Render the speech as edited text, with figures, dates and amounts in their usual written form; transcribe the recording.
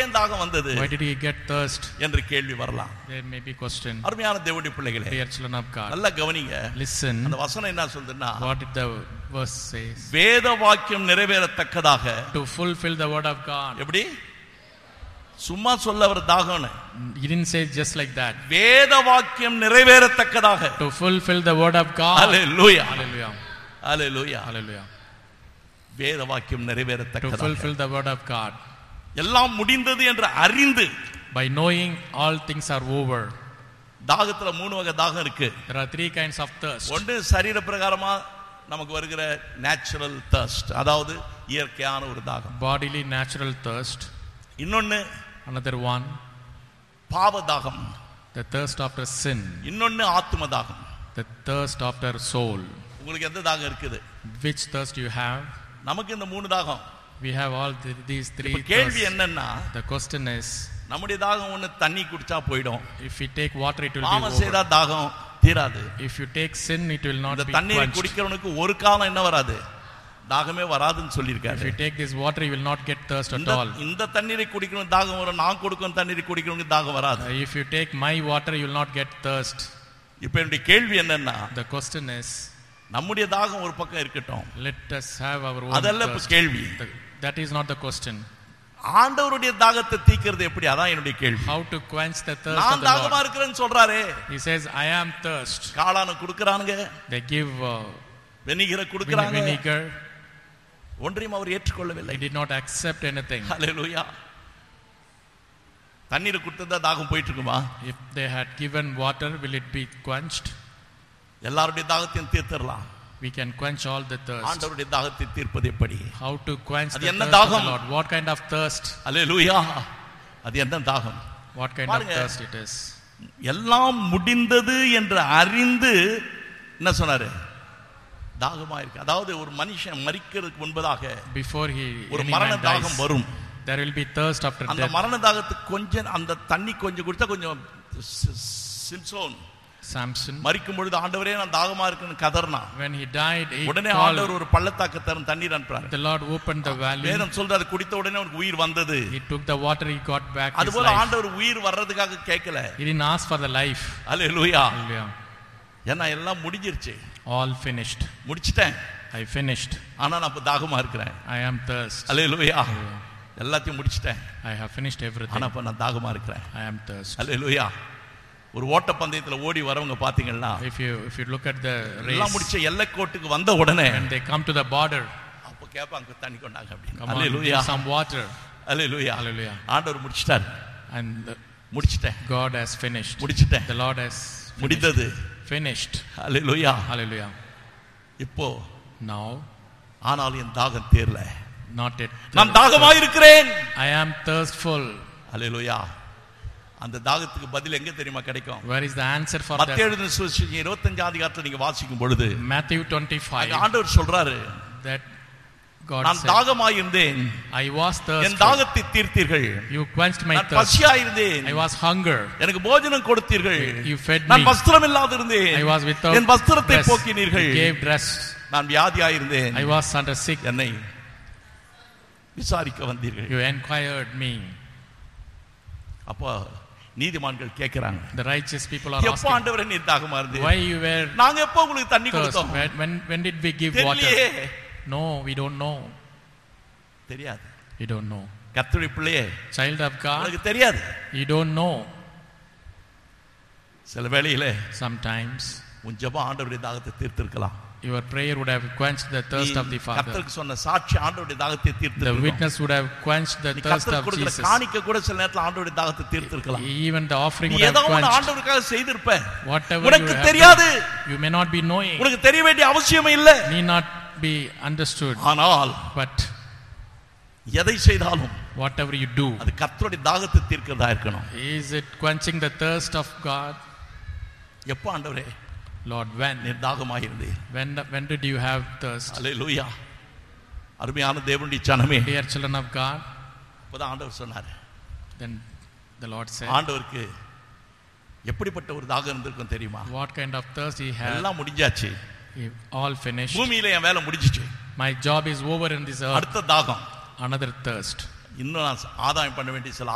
ஏன் தாகம் வந்தது? Why did he get thirst? என்று கேள்வி வரலாம். There may be question. அருமையான தேவனுடைய பிள்ளைகளே, Dear children of God, நல்லா கவனிங்க. listen. அந்த வசனம் என்ன சொல்லுதுன்னா, What did the verse says? வேத வாக்கியம் நிறைவேறத்தக்கதாக. To fulfill the word of God. எப்படி? சும்மா சொல்ல அவர் தாகம்னு. He didn't say just like that. வேத வாக்கியம் நிறைவேறத்தக்கதாக. To fulfill the word of God. Hallelujah. Hallelujah. Hallelujah. Hallelujah. வேத வாக்கியம் To நிறைவேறத்தக்கதாக. fulfill the word of God. எல்லாம் முடிந்தது என்று அறிந்து. By knowing all things are over. தாகத்துல 3 வகை தாகம் இருக்கு. There are 3 kinds of thirst. ஒன்று சரீர பிரகாரமா நமக்கு வருகிற நேச்சுரல் thirst, அதாவது இயற்கையான ஒரு தாகம். Bodily natural thirst. இன்னொன்னு Another one, பாவ தாகம். the thirst after sin. இன்னொன்னு ஆத்ம தாகம். The thirst after soul. உங்களுக்கு எந்த தாகம் இருக்குது? Which thirst you have? நமக்கு இந்த 3 தாகம். We have all these 3 கேள்வி thirsts. என்னன்னா, The question is, நம்முடைய தாகம் ஒண்ணு தண்ணி குடிச்சா போய்டும். if we take water it will be பாவம் செய்தா over. தாகம் தீராது. If you take sin it will not இந்த be தண்ணீரை quenched. குடிக்கிறவனுக்கு ஒரு காலம் என்ன வராது? தாகமே வராதுன்னு If சொல்லியிருக்காரு. you take this water you will not get thirst at all. இந்த தண்ணீரை குடிக்கணும் தாகம் வரும், நான் கொடுக்கும் தண்ணீரை குடிக்கணும் தாகம் வராது. If you take my water you will not get thirst. இப்போ என்னுடைய கேள்வி என்னன்னா, The question is, நம்முடைய தாகம் ஒரு பக்கம் இருக்கட்டும், let us have our own அதல்ல இப்ப thirst. கேள்வி. That is not the question. ஆண்டவருடைய தாகத்தை தீக்கிறது எப்படி? அதான் என்னுடைய கேள்வி. How to quench the thirst of நான் the தாகமா Lord. இருக்கிறேன்னு சொல்றாரே. He says, I am thirst. காளான குடுக்குறானுங்க, They give வெனிகரை குடுக்குறாங்க, vinegar. ஒன்றையும் அவர் ஏற்றுக்கொள்ளவில்லை. He did not accept anything. ஹல்லேலூயா. தண்ணீரை குடுத்தா தாகம் போயிட்டு இருக்குமா? If they had given water, will it be quenched? எல்லாருடைய தாகத்தையும் தீர்த்தறலாம். We can quench all the thirst. ஆண்டவருடைய தாகத்தை தீர்ப்பது எப்படி? How to quench அது the என்ன thirst of தாகம்? the Lord? What kind of thirst? ஹல்லேலூயா. அது என்ன தாகம்? What kind பாருங்க. of thirst it is? எல்லாம் முடிந்தது என்று அறிந்து என்ன சொன்னாரு? தாகமா இருக்கு. அதாவது ஒரு மனுஷன் மரிக்கிறதுக்கு முன்பதாக Before ஒரு any மரண man dies, தாகம் வரும். there will be thirst after அந்த death. மரண தாகத்துக்கு கொஞ்சம் அந்த தண்ணி கொஞ்சம் குடிச்சா கொஞ்சம் சிம்சோன் Samson, மரிக்கும் பொழுது ஆண்டவரே நான் தாகமா இருக்குன்னு கதறினான். when he died, he உடனே called. ஆண்டவர் ஒரு பள்ளத்தாக்கு தரும் தண்ணீர் அனுப்புறாரு. The Lord opened the valley. வேதம் சொல்றது அது குடித்த உடனே அவனுக்கு உயிர் வந்தது. He took the water, he got back his அதுபோல life. ஆண்டவர் உயிர் வர்றதுக்காக கேட்கல. He didn't ask for the life. Hallelujah. Hallelujah. ஏன்னா எல்லாம் முடிஞ்சிருச்சு. All finished. முடிச்சிட்டேன். I finished. ஆனா நான் இப்ப தாகமா இருக்கிறேன். I am thirst. ஹல்லேலூயா. எல்லாத்தையும் முடிச்சிட்டேன். I have finished everything. ஆனா இப்ப நான் தாகமா இருக்கிறேன். I am thirst. ஹல்லேலூயா. ஒரு ஓட்ட பந்தயத்துல ஓடி வரவங்க பாத்தீங்கன்னா, If you look at the எல்லாம் race, முடிச்ச எல்லைக்கோட்டுக்கு வந்த உடனே when they come to the border, அப்ப கேட்பாங்க தண்ணி கொண்டாங்க அப்படின்னு. come on, hallelujah. give some water. Hallelujah. Hallelujah. ஆண்டவர் முடிச்சிட்டார். And முடிச்சிட்டேன். God has finished. முடிச்சிட்டேன். The Lord has முடிந்தது. finished. ஹல்லேலூயா. Hallelujah. இப்போ Now, ஆனாலும் என் தாகம் தீரல. not yet. நான் தாகமா இருக்கிறேன். I am thirstful. ஹல்லேலூயா. அந்த தாகத்துக்கு பதில் எங்க தெரியுமா கிடைக்கும்? Where is the answer for மத்தேயு that? எழுதின சுவிசேஷம் 25 அதிகாரத்துல நீங்க வாசிக்கும் பொழுது Matthew 25. ஆண்டவர் சொல்றாரு, That God நான் said, தாகமாய் இருந்தேன், I was என் thirsty. தாகத்தை தீர்த்தீர்கள். You quenched my நான் thirst. பசியாய் இருந்தேன், I was hunger. எனக்கு போஜனம் கொடுத்தீர்கள். You fed நான் me. வஸ்திரம் இல்லாது இருந்தேன், I was without என் வஸ்திரத்தை dress. போக்கினீர்கள். You gave dress. நான் வியாதியாய் இருந்தேன், I was under sick. என்னை விசாரிக்க வந்தீர்கள். You inquired me. அப்போ நீதிமான்கள் கேட்கிறாங்க, The righteous people are எப்போ asking, ஆண்டவரே நீ தாகமா இருந்தீங்க? why you were நாங்க எப்போ உங்களுக்கு தண்ணி thirst? கொடுத்தோம்? When did we give water? தெரியலையே. No, we don't know. தெரியாது. We don't know. கர்த்தருடைய பிள்ளையே, Child of God, உங்களுக்கு தெரியாது. you don't know. சில வேளையிலே Sometimes உன் ஜெபம் ஆண்டவருடைய தாகத்தை தீர்த்திருக்கலாம். your prayer would have quenched the thirst of the Father. கர்த்தருக்கு சொன்ன சாட்சி ஆண்டவருடைய தாகத்தை The தீர்த்திருக்கலாம். witness would have quenched the நீ thirst கர்த்தருக்கு of கொடுக்கிற Jesus. காணிக்கை கூட சில நேரத்துல ஆண்டவருடைய தாகத்தை தீர்த்திருக்கலாம். Even the offering நீ would have ஏதோ ஒன்று quenched. ஆண்டவருக்காக செய்திருப்ப, Whatever you உனக்கு have தெரியாது, done, you may not be knowing, உனக்கு தெரிய வேண்டிய அவசியமே இல்லை. need not be understood. ஆனால் But எதை செய்தாலும் whatever you do, அது கர்த்தருடைய தாகத்தை தீர்க்கிறதா இருக்கணும். is it quenching the thirst of God? எப்போ ஆண்டவரே Lord, when? நீர் தாகமாக இருந்தீர்? When did you have thirst? அல்லேலூயா. அருமையான தேவனுடைய ஜனமே, Dear children of God, அப்பதான் ஆண்டவர் சொன்னார். then the Lord said, ஆண்டவருக்கு எப்படிப்பட்ட ஒரு தாகம் இருந்திருக்கும் தெரியுமா? what kind of thirst he had? எல்லாம் முடிஞ்சாச்சு, All finished. பூமியில என் வேலை முடிஞ்சிச்சு, My job is over in this earth. அடுத்த தாகம், Another thirst. இன்னும் நான் ஆதாயம் பண்ண வேண்டிய சில